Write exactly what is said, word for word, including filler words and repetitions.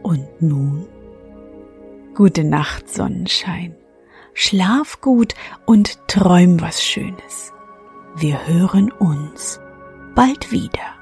Und nun? Gute Nacht, Sonnenschein. Schlaf gut und träum was Schönes. Wir hören uns bald wieder.